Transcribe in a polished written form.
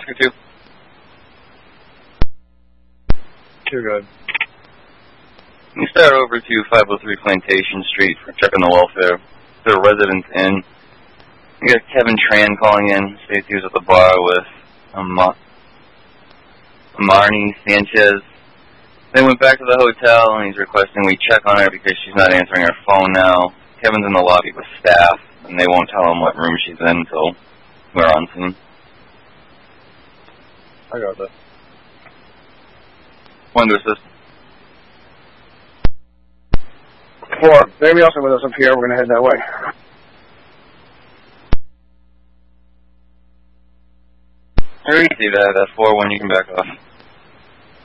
Oscar 2. You're good. You start over to 503 Plantation Street for checking the welfare. The Residence Inn. You got Kevin Tran calling in. States he was at the bar with Marnie Sanchez. They went back to the hotel and he's requesting we check on her because she's not answering her phone now. Kevin's in the lobby with staff and they won't tell him what room she's in until we're on scene. I got that. One to assist. 4. Anybody else with us up here? We're going to head that way. I received that 4 when you can back off.